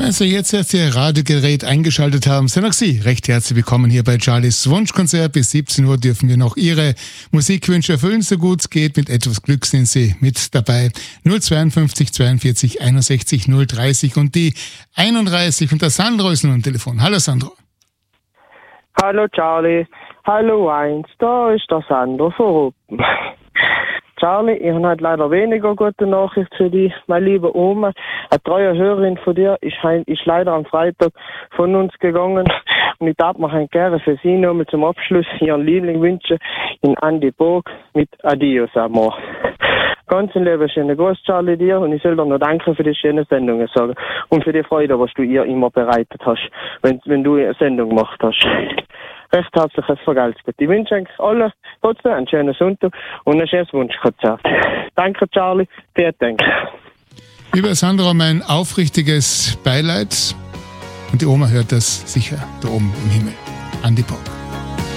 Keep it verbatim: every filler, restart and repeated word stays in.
Wenn Sie jetzt erst Ihr Radiogerät eingeschaltet haben, sind auch Sie recht herzlich willkommen hier bei Charlies Wunschkonzert. Bis siebzehn Uhr dürfen wir noch Ihre Musikwünsche erfüllen, so gut es geht. Mit etwas Glück sind Sie mit dabei. null zweiundfünfzig zweiundvierzig einundsechzig null dreißig und die einunddreißig. Und der Sandro ist nun am Telefon. Hallo Sandro. Hallo Charlie. Hallo Heinz. Da ist der Sandro von Ruppen. Charlie, ich habe halt leider weniger gute Nachricht für dich. Meine liebe Oma, eine treue Hörerin von dir, ist, ist leider am Freitag von uns gegangen. Und ich darf mir gerne für sie nochmal zum Abschluss ihren Liebling wünschen in Andi Burg mit Adios, Amor. Ganz ein Leben schönen Gruß, Charlie, dir. Und ich soll dir noch danken für die schönen Sendungen sagen. Und für die Freude, was du ihr immer bereitet hast, wenn, wenn du eine Sendung gemacht hast. Recht herzliches Vergelt's. Ich wünsche euch allen trotzdem einen schönen Sonntag und ein schönes Wunschkonzert. Danke, Charlie. Vielen Dank. Lieber Sandro, mein aufrichtiges Beileid. Und die Oma hört das sicher da oben im Himmel. Andi Burg.